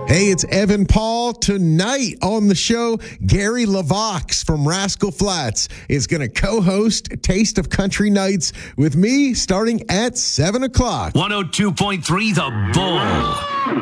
Hey, it's Evan Paul. Tonight on the show, Gary LaVox from Rascal Flatts is going to co-host Taste of Country Nights with me starting at 7 o'clock. 102.3 The Bull.